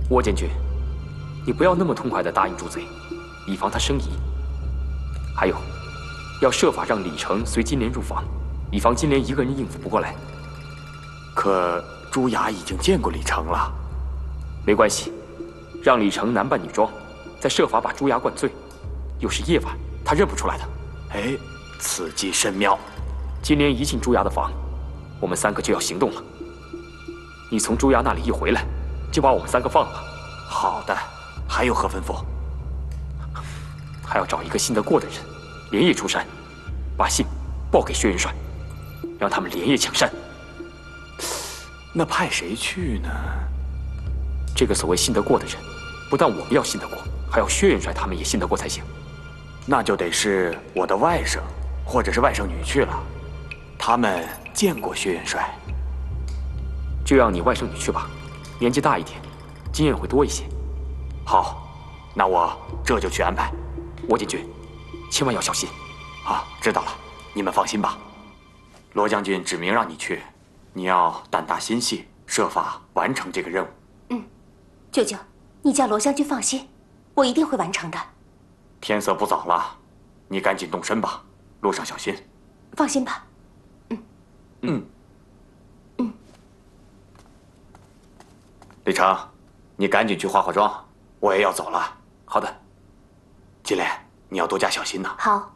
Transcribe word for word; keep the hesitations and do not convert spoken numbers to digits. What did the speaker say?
沃监军，你不要那么痛快地答应朱贼，以防他生疑。还有，要设法让李成随金莲入房，以防金莲一个人应付不过来。 可朱雅已经见过李成了。 没关系，让李成男扮女装，再设法把朱雅灌醉。又是夜晚，他认不出来的。 哎，此计甚妙。 金莲一进朱雅的房，我们三个就要行动了。你从朱雅那里一回来，就把我们三个放了。 好的，还有何吩咐？ 还要找一个信得过的人，连夜出山，把信报给薛元帅，让他们连夜抢山。 那派谁去呢？ 这个所谓信得过的人，不但我们要信得过，还要薛元帅他们也信得过才行。 那就得是我的外甥，或者是外甥女去了。他们见过薛元帅。 就让你外甥女去吧，年纪大一点，经验会多一些。 好，那我这就去安排。 沃监军，千万要小心。 啊，知道了，你们放心吧。罗将军指明让你去，你要胆大心细，设法完成这个任务。 嗯，舅舅，你叫罗将军放心，我一定会完成的。 天色不早了，你赶紧动身吧，路上小心。 放心吧。嗯嗯嗯。 李成，你赶紧去化化妆，我也要走了。 好的。 金莲，你要多加小心呐。 好。